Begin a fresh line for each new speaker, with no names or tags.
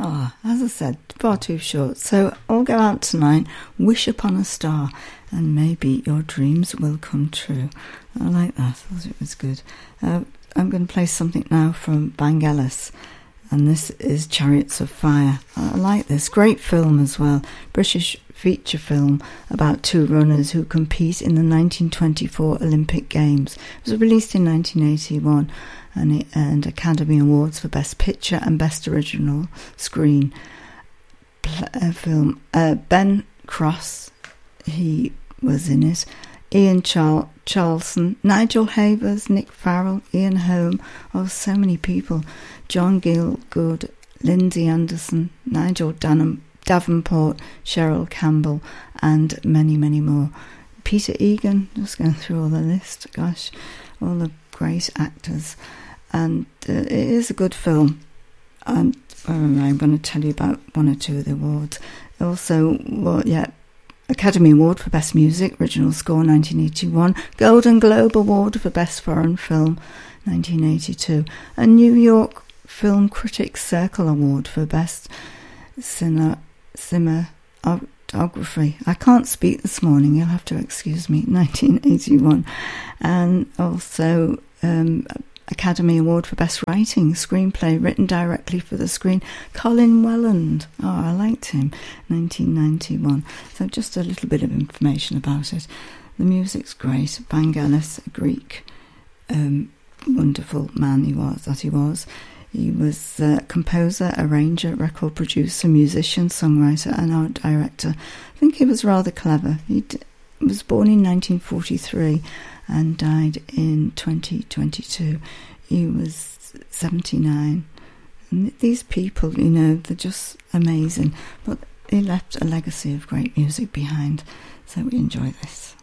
Oh, as I said, far too short. So I'll go out tonight, wish upon a star, and maybe your dreams will come true. I like that. I thought it was good. I'm going to play something now from Vangelis, and this is Chariots of Fire. I like this. Great film as well. British feature film about two runners who compete in the 1924 Olympic Games. It was released in 1981, and it earned Academy Awards for Best Picture and Best Original Screen film. Ben Cross, he was in it. Ian Charleson, Nigel Havers, Nick Farrell, Ian Holm, so many people. John Gielgud, Lindsay Anderson, Nigel Davenport, Cheryl Campbell, and many, many more. Peter Egan, just going through all the list, gosh, all the great actors. And it is a good film. And I'm going to tell you about one or two of the awards. Also, Academy Award for Best Music, Original Score, 1981. Golden Globe Award for Best Foreign Film, 1982. A New York Film Critics Circle Award for Best Cinematography. I can't speak this morning, you'll have to excuse me, 1981. And also Academy Award for Best Writing, Screenplay written directly for the screen, Colin Welland. I liked him, 1991. So just a little bit of information about it. The music's great. Vangelis, a Greek, wonderful man he was. He was a composer, arranger, record producer, musician, songwriter and art director. I think he was rather clever. He was born in 1943 and died in 2022. He was 79. And these people, they're just amazing. But he left a legacy of great music behind. So we enjoy this.